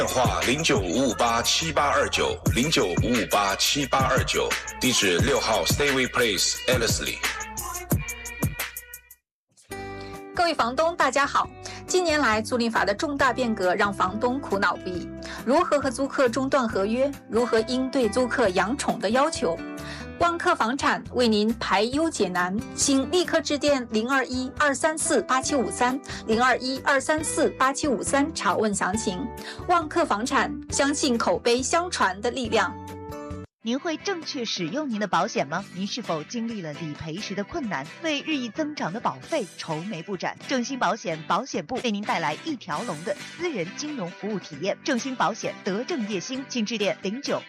电话0955878829，0955878829，地址6号 Stayway Place Ellerslie。 各位房东，大家好。近年来，租赁法的重大变革让房东苦恼不已。如何和租客中断合约？如何应对租客养宠的要求？万客房产为您排忧解难，请立刻致电021-234-8753，021-234-8753查问详情。万客房产相信口碑相传的力量。 您会正确使用您的保险吗？您是否经历了理赔时的困难，为日益增长的保费愁眉不展？正兴保险保险部为您带来一条龙的私人金融服务体验。正兴保险德正业兴，请致电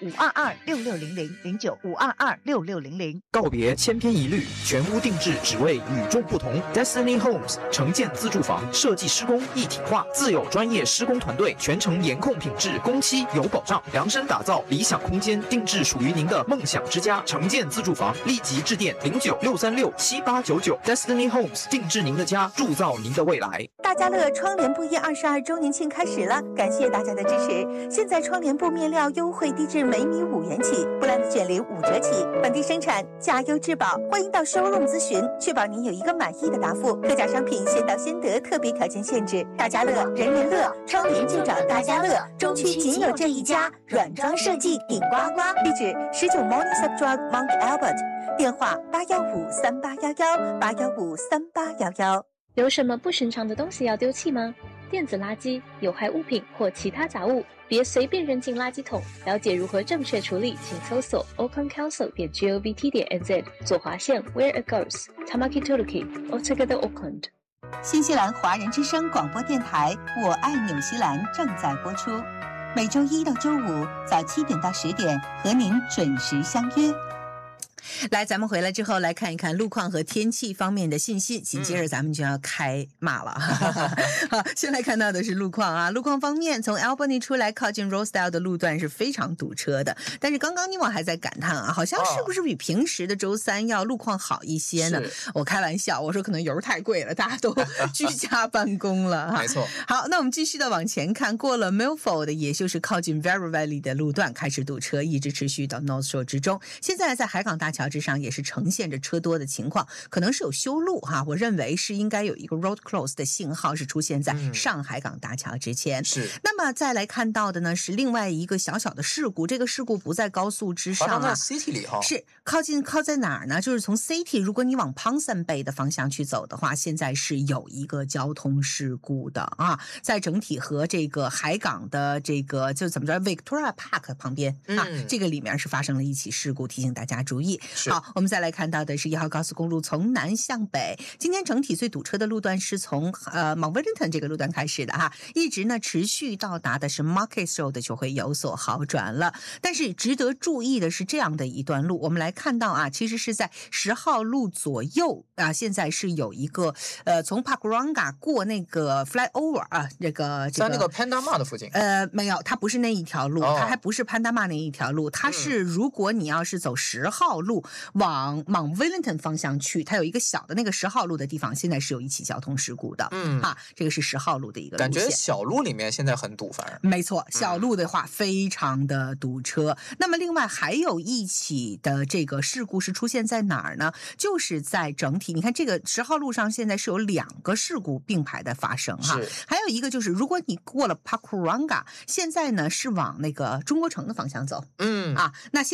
0952266009522660。 告别千篇一律，全屋定制，只为与众不同。Destiny Homes 城建自住房设计施工一体化，自有专业施工团队，全程严控品质，工期有保障，量身打造理想空间，定制属于您的梦想之家。城建自住房，立即致电096367899。Destiny Homes 定制您的家，铸造您的未来。 大家乐窗帘布业22周年庆开始了，感谢大家的支持。现在窗帘布面料优惠低至每米5元起，布兰子卷帘5折起，本地生产，价优质保。欢迎到 showroom 咨询，确保您有一个满意的答复。特价商品先到先得，特别条件限制。大家乐，人人乐，窗帘就找大家乐，中区仅有这一家，软装设计顶呱呱。地址19 Morningside Drive Mount Albert， 电话8153811，8153811。 有什么不寻常的东西要丢弃吗？电子垃圾、有害物品或其他杂物，别随便扔进垃圾桶。了解如何正确处理，请搜索 aucklandcouncil.govt.nz 左划线 Where it goes Tamaki Tuluki Altogether Auckland。 新西兰华人之声广播电台《我爱纽西兰》正在播出，每周一到周五早7点到10点和您准时相约。 来，咱们回来之后来看一看路况和天气方面的信息，紧接着咱们就要开骂了。好，先来看到的是路况啊。路况方面，从 Albany 出来靠近 Rosedale 的路段是非常堵车的，但是刚刚尼莫还在感叹啊，好像是不是比平时的周三要路况好一些呢？我开玩笑，我说可能油太贵了，大家都居家办公了。 没错。 好，那我们继续的往前看，过了 Milford 也就是靠近 Vero Valley 的路段开始堵车，一直持续到 North Shore 之中。现在在海港大桥之上也是呈现着车多的情况，可能是有修路哈，我认为是应该有一个 road close 的信号是出现在上海港大桥之前。 是。 那么再来看到的呢是另外一个小小的事故，这个事故不在高速之上在 City 里哈。 是靠在哪儿呢？就是从 City 如果你往 Ponsonby Bay 的方向去走的话，现在是有一个交通事故的啊，在整体和这个海港的这个就怎么着 Victoria Park 旁边啊，这个里面是发生了一起事故，提醒大家注意。好，我们再来看到的是1号高速公路从南向北，今天整体最堵车的路段是从Mount Wellington 这个路段开始的哈，一直呢持续到达的是 Market Road 就会有所好转了。但是值得注意的是这样的一段路，我们来看到啊，其实是在10号路左右啊，现在是有一个从 Pakuranga 过那个 flyover 啊，这个在那个 Pandama 的附近。 没有，它不是那一条路，它还不是 Pandama 那一条路，它是如果你要是走10号路往 Mount Wellington 方向去，它有一个小的那个10号路的地方，现在是有一起交通事故的。这个是10号路的一个路线。 感觉小路里面现在很堵，反而没错，小路的话非常的堵车。那么另外还有一起的这个事故是出现在哪儿呢？就是在整体，你看这个10号路上现在是有2个事故并排的发生哈。还有一个就是如果你过了 Pakuranga， 现在呢是往那个中国城的方向走。那